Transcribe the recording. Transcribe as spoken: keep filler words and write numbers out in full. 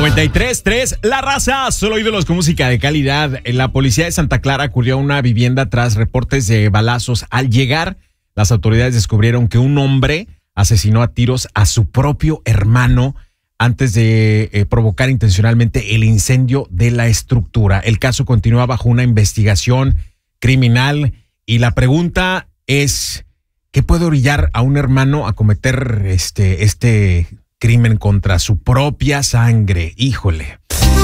noventa y tres punto tres, La Raza, solo ídolos con música de calidad. La policía de Santa Clara acudió a una vivienda tras reportes de balazos. Al llegar, las autoridades descubrieron que un hombre asesinó a tiros a su propio hermano antes de eh, provocar intencionalmente el incendio de la estructura. El caso continúa bajo una investigación criminal y la pregunta es, ¿qué puede orillar a un hermano a cometer este, este crimen contra su propia sangre? Híjole.